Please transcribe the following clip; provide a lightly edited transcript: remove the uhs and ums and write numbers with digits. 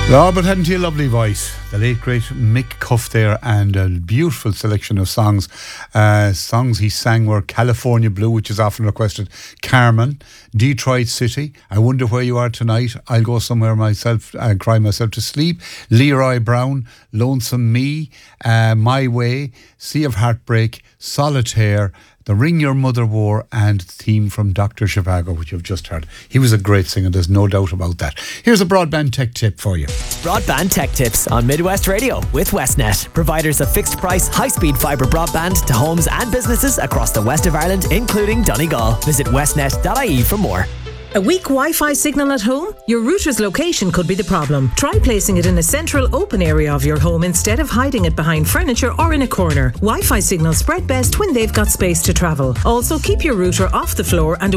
Robert hadn't a lovely voice. The late great Mick Cuff there, and a beautiful selection of songs. Songs he sang were California Blue, which is often requested, Carmen, Detroit City, I Wonder Where You Are Tonight, I'll Go Somewhere Myself and Cry Myself to Sleep, Leroy Brown, Lonesome Me, My Way, Sea of Heartbreak, Solitaire, The Ring Your Mother Wore, and theme from Dr. Zhivago, which you've just heard. He was a great singer, there's no doubt about that. Here's a broadband tech tip for you. Broadband tech tips on Midwest Radio with Westnet, providers of fixed price, high-speed fibre broadband to homes and businesses across the west of Ireland, including Donegal. Visit westnet.ie for more. A weak Wi-Fi signal at home? Your router's location could be the problem. Try placing it in a central open area of your home instead of hiding it behind furniture or in a corner. Wi-Fi signals spread best when they've got space to travel. Also, keep your router off the floor and